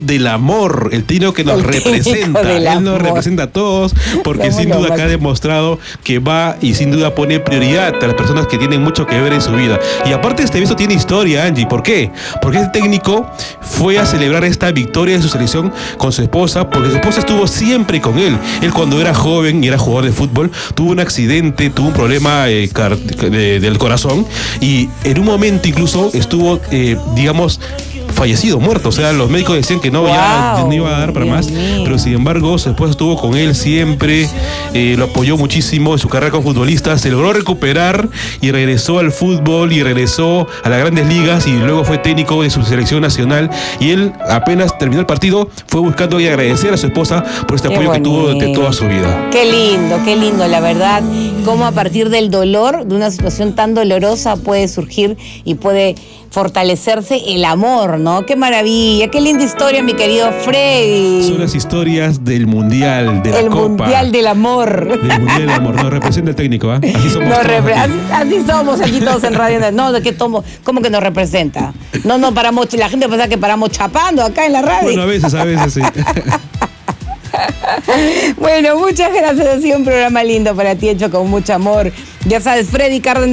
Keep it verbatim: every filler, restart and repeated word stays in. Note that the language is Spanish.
del amor, el técnico que nos El representa, del él nos amor. representa a todos, porque ¿Cómo sin lo duda va- que ha demostrado que va y sin duda pone prioridad a las personas que tienen mucho que ver en su vida. Y aparte este beso tiene historia, Angie, ¿por qué? Porque el técnico fue a celebrar esta victoria de su selección con su esposa, porque su esposa estuvo siempre con él. Él cuando era joven y era jugador de fútbol, tuvo un accidente, tuvo un problema eh, car- de- del corazón, y en un momento incluso estuvo, eh, digamos, fallecido, muerto. O sea, los médicos decían que no, ya Wow, no iba a dar para Dios más, mío. pero sin embargo su esposa estuvo con él siempre, eh, lo apoyó muchísimo en su carrera como futbolista, se logró recuperar y regresó al fútbol y regresó a las grandes ligas y luego fue técnico de su selección nacional, y él apenas terminó el partido fue buscando y agradecer a su esposa por este Qué apoyo que tuvo durante bonito. toda su vida. Qué lindo, qué lindo, la verdad, cómo a partir del dolor, de una situación tan dolorosa, puede surgir y puede fortalecerse el amor, ¿no? Qué maravilla, qué linda historia, mi querido Freddy. Son las historias del mundial, de la El Copa. mundial del amor. Del mundial del amor. Nos representa el técnico, ¿ah? Así somos Nos todos repre- aquí. así, así somos aquí todos en Radio. No, ¿de qué tomo? ¿Cómo que nos representa? No, no paramos, la gente piensa que paramos chapando acá en la radio. Bueno, a veces, a veces sí. Bueno, muchas gracias. Ha sido un programa lindo para ti, hecho con mucho amor. Ya sabes, Freddy Cárdenas.